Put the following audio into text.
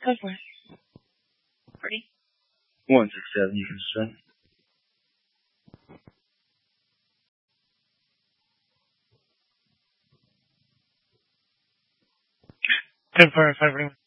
Go for it. Ready? 167, you can swing. Ten for 5 ring.